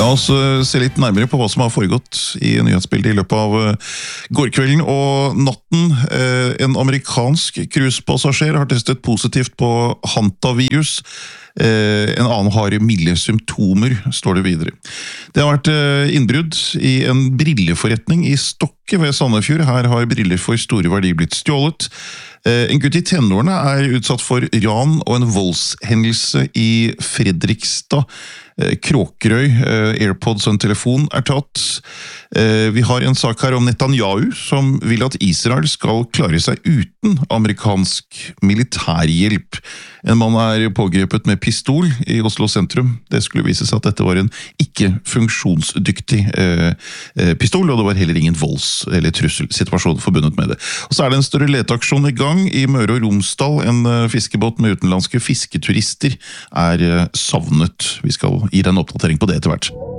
La oss se litt nærmere på hva som har foregått i nyhetsbildet i løpet av gårkvelden og natten. En amerikansk cruisepassasjer har testet positivt på hantavirus. En annen har milde symptomer, står det videre. Det har vært innbrudd i en brilleforretning i Stokke ved Sandefjord. Her har briller for store verdier blitt stjålet. En gutt i tenårene er utsatt for ran og en voldshendelse i Fredrikstad. Kråkerøy, AirPods og en telefon er tatt. Vi har en sak her om Netanyahu, som vil at Israel skal klare seg uten amerikansk militærhjelp. En mann er pågrepet med pistol i Oslo sentrum. Det skulle vise seg at dette var en ikke funksjonsdyktig pistol, og det var heller ingen volds- eller trusselsituasjon forbundet med det. Og så er det en større leteaksjon i gang i Møre og Romsdal. En fiskebåt med utenlandske fisketurister er savnet. Vi skal gi deg en oppdatering på det etter hvert.